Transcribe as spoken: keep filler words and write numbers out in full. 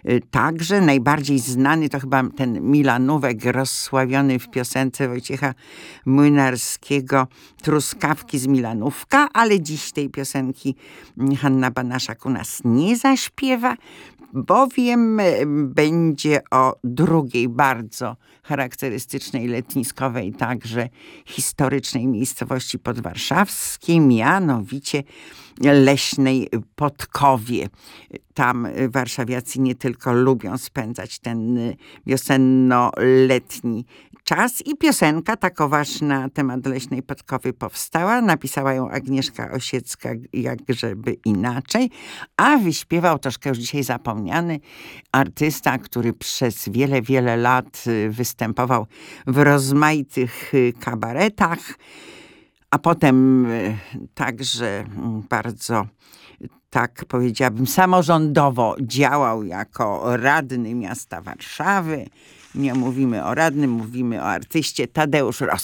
Także najbardziej znany to chyba ten Milanówek rozsławiony w piosence Wojciecha Młynarskiego Truskawki z Milanówka, ale dziś tej piosenki Hanna Banaszak u nas nie zaśpiewa, bowiem będzie o drugiej bardzo charakterystycznej, letniskowej, także historycznej miejscowości podwarszawskiej, mianowicie Leśnej Podkowie. Tam warszawiacy nie tylko lubią spędzać ten wiosenno-letni czas i piosenka takoważ na temat Leśnej Podkowy powstała. Napisała ją Agnieszka Osiecka, jakżeby inaczej, a wyśpiewał troszkę już dzisiaj zapomniany artysta, który przez wiele, wiele lat występował w rozmaitych kabaretach, a potem także bardzo, tak powiedziałabym, samorządowo działał jako radny miasta Warszawy. Nie mówimy o radnym, mówimy o artyście Tadeusz Ross.